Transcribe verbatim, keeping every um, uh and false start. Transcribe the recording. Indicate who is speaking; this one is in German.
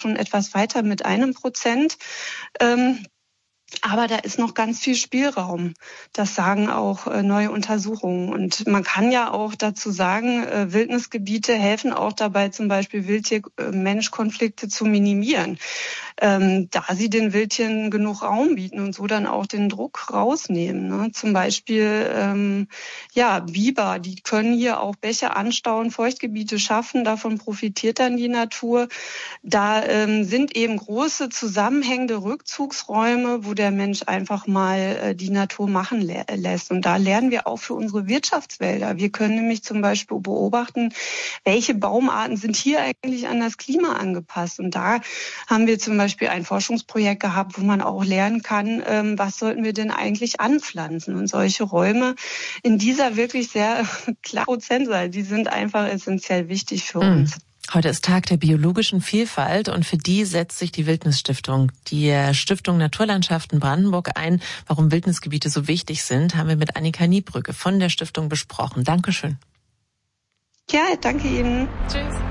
Speaker 1: schon etwas weiter mit einem Prozent. Ähm, Aber da ist noch ganz viel Spielraum. Das sagen auch äh, neue Untersuchungen. Und man kann ja auch dazu sagen, äh, Wildnisgebiete helfen auch dabei, zum Beispiel Wildtier-Mensch-Konflikte zu minimieren, ähm, da sie den Wildtieren genug Raum bieten und so dann auch den Druck rausnehmen. Ne? Zum Beispiel ähm, ja Biber, die können hier auch Bäche anstauen, Feuchtgebiete schaffen. Davon profitiert dann die Natur. Da ähm, sind eben große zusammenhängende Rückzugsräume, wo der Mensch einfach mal äh, die Natur machen lä- lässt. Und da lernen wir auch für unsere Wirtschaftswälder. Wir können nämlich zum Beispiel beobachten, welche Baumarten sind hier eigentlich an das Klima angepasst. Und da haben wir zum Beispiel ein Forschungsprojekt gehabt, wo man auch lernen kann, ähm, was sollten wir denn eigentlich anpflanzen. Und solche Räume in dieser wirklich sehr klaren Prozentzahl, die sind einfach essentiell wichtig für
Speaker 2: mm.
Speaker 1: uns.
Speaker 2: Heute ist Tag der biologischen Vielfalt und für die setzt sich die Wildnisstiftung, die Stiftung Naturlandschaften Brandenburg ein. Warum Wildnisgebiete so wichtig sind, haben wir mit Annika Niebrücke von der Stiftung besprochen. Dankeschön.
Speaker 1: Ja, danke Ihnen.
Speaker 2: Tschüss.